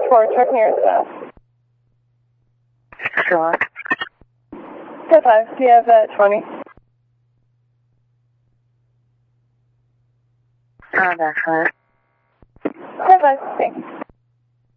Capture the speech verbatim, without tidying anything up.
for checking your stuff. Sure. ten five, do you have uh, twenty? Oh, that's right. ten five, thanks.